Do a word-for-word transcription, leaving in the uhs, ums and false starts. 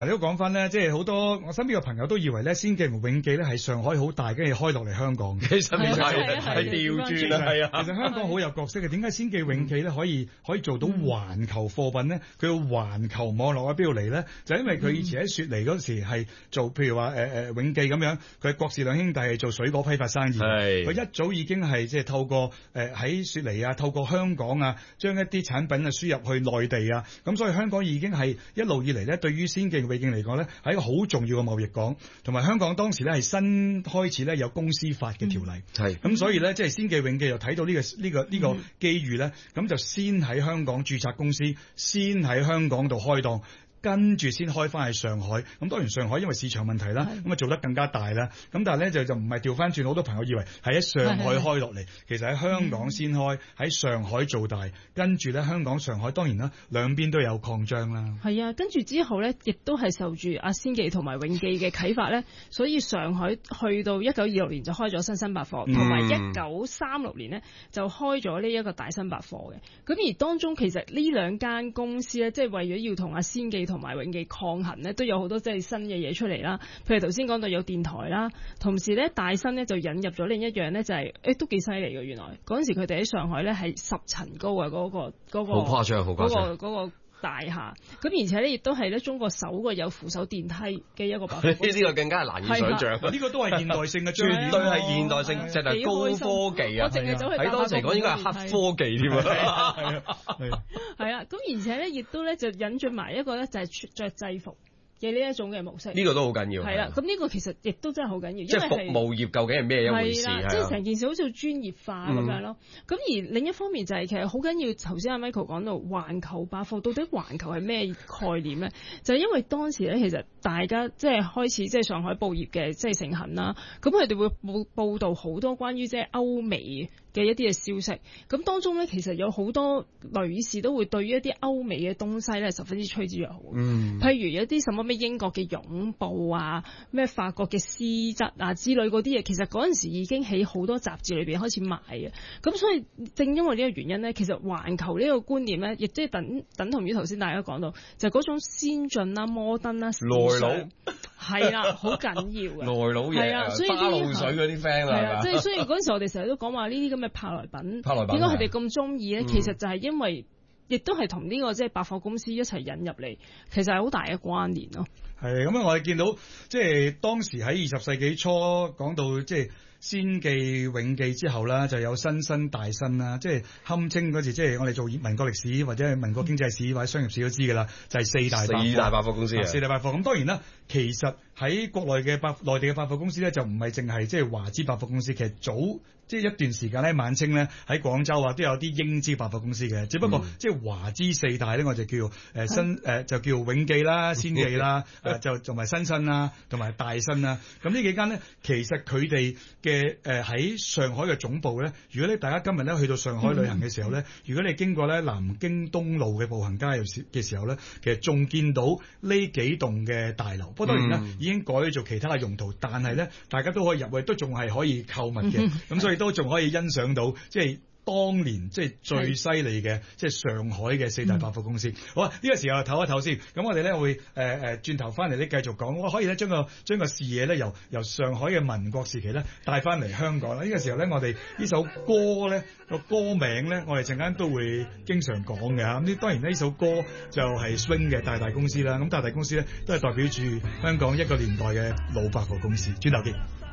你都講翻咧，即係好多我身邊嘅朋友都以為咧，先記同永記咧係上海好大，跟住開落嚟香港。 其實唔係，係調轉啦，係啊。 其實香港好有角色嘅，點解先記永記咧可以可以做到環球貨品咧？佢個環球網絡喺邊度嚟咧？就因為佢以前喺雪梨嗰時係做，譬如話誒誒永記咁樣，佢郭氏兩兄弟係做水果批發生意。係。佢一早已經係即係透過誒喺、呃、雪梨啊，透過香港啊，將一啲產品啊輸入去內地啊，咁所以香港已經係一路以嚟咧，對於先記永記嚟講咧，係一個好重要嘅貿易港，同埋香港當時咧係新開始咧有公司法嘅條例，係咁、嗯、所以咧即係先記永記又睇到呢、這個呢、這個呢、這個機遇咧，咁就先喺香港註冊公司，先喺香港度開檔。跟住先開翻去上海，咁當然上海因為市場問題啦，咁啊做得更加大啦。咁但係咧就就唔係調翻轉，好多朋友以為係喺上海開落嚟，其實喺香港先開，喺上海做大，跟住咧香港、上海當然啦，兩邊都有擴張啦。係啊，跟住之後咧，亦都係受住阿先記同埋永記嘅啟發咧，所以上海去到一九二六年就開咗新生百貨，同埋一九三六年咧就開咗呢一個大新百貨嘅。咁而當中其實呢兩間公司咧，即係為咗要同阿先記同埋永記抗衡咧，都有好多即係新嘅嘢出嚟啦。譬如頭先講到有電台啦，同時咧大新咧就引入咗另一樣咧，就係、是、誒、欸、都幾犀利嘅。原來嗰陣時佢哋喺上海咧係十層高嘅嗰、那個嗰、那個好誇張，好誇張嗰個嗰、那個大廈。咁而且咧亦都係咧中國首個有扶手電梯嘅一個百貨。 呢個更加係難以想像。呢個都係現代性嘅，絕對係現代性，即係、就是、高科技啊！ 我淨係走去喺當時嚟講應該係黑科技添啊！係啊， 係啊，咁而且咧亦都咧就引進埋一個咧就係着制服嘅呢一種嘅模式， 呢個都好緊要。係啦， 咁呢個其實亦都真係好緊要， 即係服務業究竟係咩一回事？ 係啦，即係成件事好似專業化咁樣咯。咁、嗯、而另一方面就係其實好緊要，頭先阿 Michael 講到環球百貨，到底環球係咩概念咧？就係因為當時咧，其實大家即係開始即係上海報業嘅即係盛行啦，咁佢哋會報報導好多關於即係歐美嘅一啲嘅消息。咁當中咧，其實有好多女士都會對於一啲歐美嘅東西咧十分之趨之若鶩。嗯，譬如有啲什麼咩英國嘅絨布啊，咩法國嘅絲質啊之類嗰啲嘢，其實嗰陣時已經喺好多雜誌裏邊開始賣嘅。咁所以正因為呢個原因咧，其實環球呢個觀念咧，亦即係等等同於頭先大家講到，就係、是、嗰種先進啦、摩登啦、內佬係啦，好緊要嘅內佬嘢啊，所以花露水嗰啲 friend 啦，係啊，即係所以嗰陣時我哋成日都講話呢啲咁嘅舶來品，舶來品點解佢哋咁中意咧？其實就係因為亦都係同呢個即係百貨公司一齊引入嚟，其實係好大嘅關聯咯。係咁啊！我哋見到即係當時喺二十世紀初講到即係先記永記之後啦，就有新新大新啦，即係堪稱嗰時即係我哋做民國歷史或者係民國經濟史或者商業史都知㗎啦，就係、是、四大四大百貨公司啊，四大百貨。咁當然啦，其實喺國內嘅百內地嘅百貨公司咧，就唔係淨係即係華資百貨公司，其實早即係一段時間咧，晚清咧喺廣州啊都有啲英資百貨公司嘅，只不過、嗯、即係華資四大咧，我就叫誒、呃、新誒、呃、就叫永記啦、先記啦，誒就同埋新新啦，同埋大新啦。咁呢幾間咧，其實佢哋嘅誒喺上海嘅總部咧，如果咧大家今日咧去到上海旅行嘅時候咧、嗯，如果你經過咧南京東路嘅步行街嘅時候咧，其實仲見到呢幾棟嘅大樓。不過當然啦、嗯，已經改咗做其他嘅用途，但係咧大家都可以入去，都仲係可以購物嘅。咁、嗯、所以都仲可以欣賞到即係當年即係最犀利嘅即係上海嘅四大百貨公司。嗯、好啊，呢、這個時候唞一唞先。咁我哋咧會誒誒轉頭翻嚟咧繼續講。我可以咧將個將個視野咧由由上海嘅民國時期咧帶翻嚟香港啦。呢、這個時候咧我哋呢首歌咧個歌名咧我哋陣間都會經常講嘅嚇。咁呢當然呢首歌就係 Swing 嘅大大公司啦。咁大大公司咧都係代表住香港一個年代嘅老百貨公司。轉頭見。